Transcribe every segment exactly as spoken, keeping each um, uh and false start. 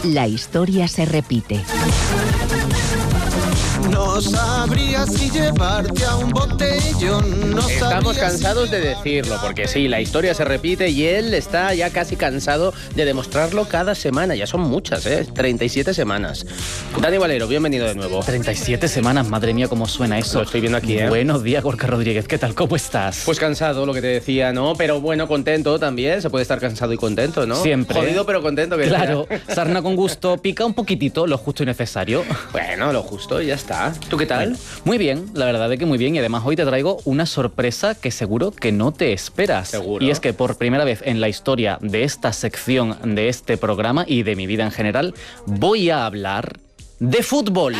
La historia se repite. No sabría si llevarte a un botellón. No Estamos sabría cansados si de decirlo, porque sí, la historia se repite y él está ya casi cansado de demostrarlo cada semana. Ya son muchas, ¿eh? treinta y siete semanas. Dani Valero, bienvenido de nuevo. treinta y siete semanas, madre mía, cómo suena eso. Lo estoy viendo aquí, ¿eh? Buenos días, Gorka Rodríguez, ¿qué tal? ¿Cómo estás? Pues cansado, lo que te decía, ¿no? Pero bueno, contento también. Se puede estar cansado y contento, ¿no? Siempre. Jodido, pero contento. Que Claro, sea. sarna con gusto, pica un poquitito, lo justo y necesario. Bueno, lo justo y ya está. ¿Tú qué tal? Bueno, muy bien, la verdad es que muy bien. Y además hoy te traigo una sorpresa que seguro que no te esperas. Seguro. Y es que por primera vez en la historia de esta sección, de este programa y de mi vida en general, voy a hablar de fútbol.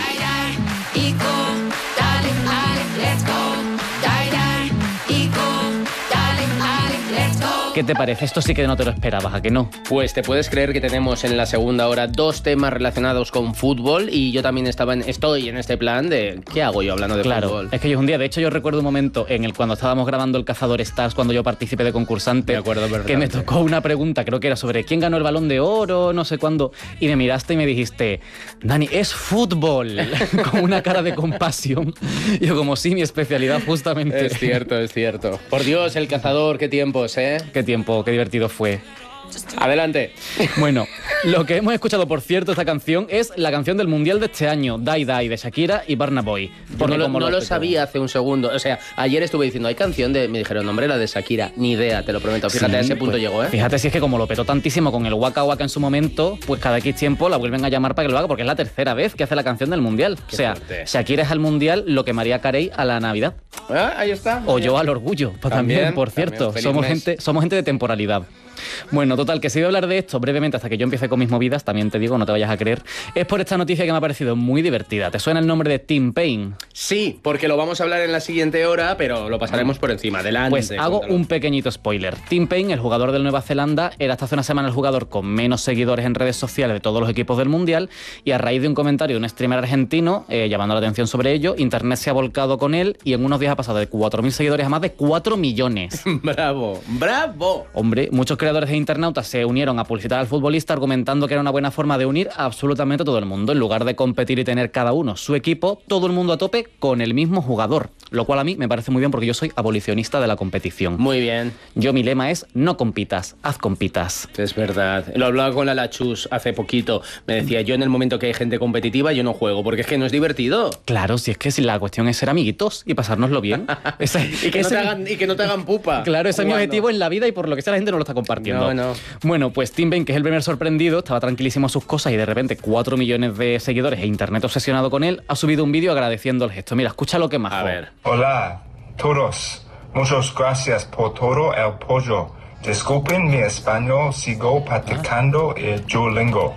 ¿Qué te parece? Esto sí que no te lo esperabas, ¿a que no? Pues te puedes creer que tenemos en la segunda hora dos temas relacionados con fútbol y yo también estaba en, estoy en este plan de ¿qué hago yo hablando de Claro, fútbol? es que yo un día, de hecho yo recuerdo un momento en el cuando estábamos grabando El Cazador Stars, cuando yo participé de concursante, Me acuerdo que me perfectamente. tocó una pregunta, creo que era sobre quién ganó el Balón de Oro, no sé cuándo, y me miraste y me dijiste, Dani, es fútbol, con una cara de compasión. Y yo como, sí, mi especialidad justamente. Es cierto, es cierto. Por Dios, El Cazador, qué tiempos, ¿eh? Qué tiempo, qué divertido fue. Adelante. Bueno, lo que hemos escuchado, por cierto, esta canción es la canción del Mundial de este año, Die Die, de Shakira y Burna Boy. Porque no lo, como no lo explico- sabía hace un segundo. O sea, ayer estuve diciendo, hay canción de... Me dijeron, hombre, la de Shakira. Ni idea, te lo prometo. Fíjate, Sí, a ese punto pues, llegó, ¿eh? Fíjate si es que como lo petó tantísimo con el Waka Waka en su momento, pues cada X tiempo la vuelven a llamar para que lo haga, porque es la tercera vez que hace la canción del Mundial. Qué o sea, fuerte. Shakira es al Mundial lo que María Carey a la Navidad. Ah, ahí está. O yo al orgullo, pues también, También, por cierto. también, feliz somos, mes. gente, somos gente de temporalidad. Bueno, total, que si voy a hablar de esto brevemente hasta que yo empiece con mis movidas, también te digo, no te vayas a creer, es por esta noticia que me ha parecido muy divertida. ¿Te suena el nombre de Tim Payne? Sí, porque lo vamos a hablar en la siguiente hora, pero lo pasaremos por encima. Adelante. Pues hago cuéntalo. un pequeñito spoiler. Tim Payne, el jugador del Nueva Zelanda, era hasta hace una semana el jugador con menos seguidores en redes sociales de todos los equipos del Mundial, y a raíz de un comentario de un streamer argentino eh, llamando la atención sobre ello, Internet se ha volcado con él y en unos días ha pasado de cuatro mil seguidores a más de cuatro millones. Bravo, bravo. Hombre, muchos creadores e internautas se unieron a publicitar al futbolista argumentando que era una buena forma de unir a absolutamente todo el mundo. En lugar de competir y tener cada uno su equipo, todo el mundo a tope con el mismo jugador. Lo cual a mí me parece muy bien porque yo soy abolicionista de la competición. Muy bien. Yo mi lema es no compitas, haz compitas. Es verdad. Lo hablaba con la Lachus hace poquito. Me decía, yo en el momento que hay gente competitiva, yo no juego, porque es que no es divertido. Claro, si es que si la cuestión es ser amiguitos y pasárnoslo bien. Ese- Y que, no ese- te hagan, y que no te hagan pupa. Claro, ese es mi jugando. objetivo en la vida y por lo que sea la gente no lo está compartiendo. No, no. Bueno, pues Tim Payne, que es el primer sorprendido, estaba tranquilísimo a sus cosas y de repente cuatro millones de seguidores e internet obsesionado con él, ha subido un vídeo agradeciendo el gesto. Mira, escucha lo que más. A ver. Hola, todos. Muchas gracias por todo el apoyo. Disculpen mi español, sigo practicando el Duolingo.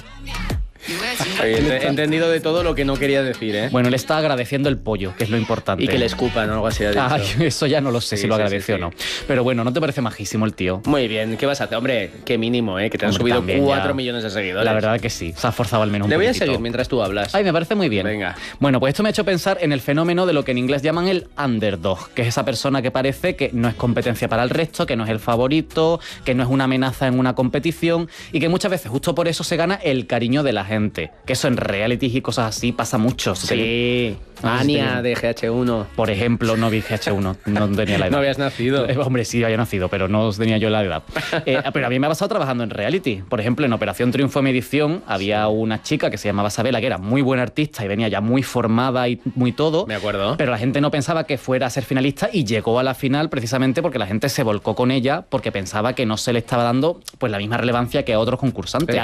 Oye, he entendido de todo lo que no quería decir, ¿eh? Bueno, él está agradeciendo el pollo, que es lo importante. Y que le escupan o algo así. Ha dicho. Ay, eso ya no lo sé Sí, si lo sí, agradeció sí, o sí. no. Pero bueno, ¿no te parece majísimo el tío? Muy bien, ¿qué vas a hacer? Hombre, qué mínimo, ¿eh? Que te han Hombre, subido también cuatro ya. millones de seguidores. La verdad que sí, se ha esforzado al menos un Le voy a poquitito. seguir mientras tú hablas. Ay, me parece muy bien. Venga. Bueno, pues esto me ha hecho pensar en el fenómeno de lo que en inglés llaman el underdog, que es esa persona que parece que no es competencia para el resto, que no es el favorito, que no es una amenaza en una competición y que muchas veces justo por eso se gana el cariño de la gente. Que eso en realities y cosas así pasa mucho. Sí. No sé si Ania te- de G H uno. Por ejemplo, no vi G H uno, no tenía la edad. No habías nacido. Eh, Hombre, sí, había nacido, pero no tenía yo la edad. Eh, pero a mí me ha pasado trabajando en reality. Por ejemplo, en Operación Triunfo mi edición había una chica que se llamaba Sabela, que era muy buena artista y venía ya muy formada y muy todo. Me acuerdo. Pero la gente no pensaba que fuera a ser finalista y llegó a la final precisamente porque la gente se volcó con ella porque pensaba que no se le estaba dando pues la misma relevancia que a otros concursantes. Pero